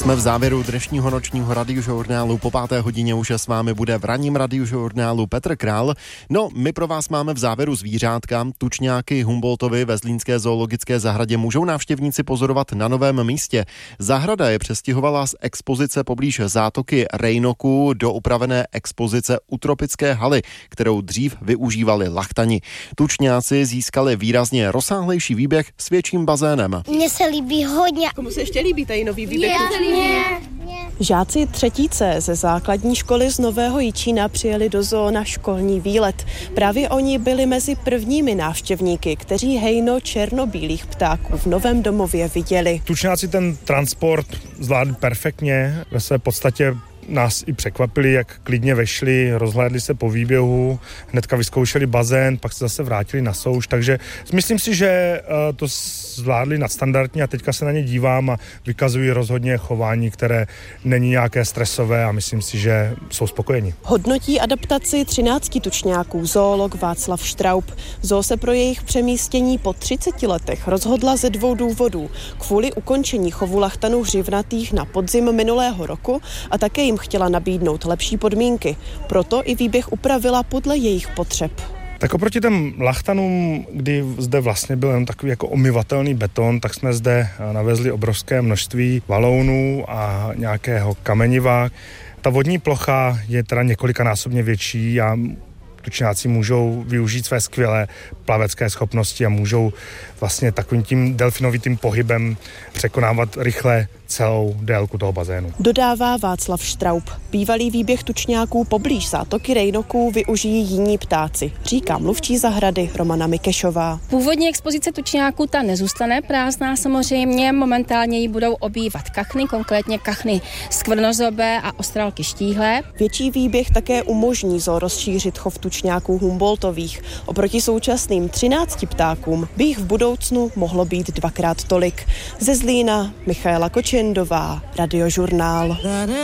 Jsme v závěru dnešního nočního radiožurnálu. Po 5. hodině už s vámi bude v ranním radiožurnálu Petr Král. No, my pro vás máme v závěru zvířátka. Tučňáky Humboldtovy ve zlínské zoologické zahradě můžou návštěvníci pozorovat na novém místě. Zahrada je přestěhovala z expozice poblíž zátoky Rejnoku do upravené expozice u tropické haly, kterou dřív využívali lachtani. Tučňáci získali výrazně rozsáhlejší výběh s větším bazénem. Mně se líbí hodně. Komu se ještě líbí tady nový výběh? Žáci 3. C ze základní školy z Nového Jičína přijeli do zoo na školní výlet. Právě oni byli mezi prvními návštěvníky, kteří hejno černobílých ptáků v novém domově viděli. Tučňáci ten transport zvládli perfektně, ve své podstatě nás i překvapili, jak klidně vešli, rozhlédli se po výběhu, hnedka vyzkoušeli bazén, pak se zase vrátili na souš, takže myslím si, že to zvládli nadstandardně a teďka se na ně dívám a vykazují rozhodně chování, které není nějaké stresové a myslím si, že jsou spokojeni. Hodnotí adaptaci 13 tučňáků zoolog Václav Štraub. Zoo se pro jejich přemístění po 30 letech rozhodla ze 2 důvodů. Kvůli ukončení chovu lachtanů hřivnatých na podzim minulého roku a také jim chtěla nabídnout lepší podmínky. Proto i výběh upravila podle jejich potřeb. Tak oproti těm lachtanům, kdy zde vlastně byl jen takový jako omyvatelný beton, tak jsme zde navezli obrovské množství valounů a nějakého kameniva. Ta vodní plocha je teda několikanásobně větší a tučňáci můžou využít své skvělé plavecké schopnosti a můžou vlastně takovým tím delfinovitým pohybem překonávat rychle celou délku toho bazénu. Dodává Václav Štraub. Bývalý výběh tučňáků poblíž zátoky Rejnoků využijí jiní ptáci, říká mluvčí zahrady Romana Mikešová. Původní expozice tučňáků ta nezůstane prázdná samozřejmě, momentálně ji budou obývat kachny, konkrétně kachny skvrnozobé a ostrálky štíhlé. Větší výběh také umožní zoo rozšířit chov tučňáků Humboldtových. Oproti současným 13 ptákům by jich v budoucnu mohlo být 2krát tolik. Ze Zlína Michaela Kočendová, Radiožurnál.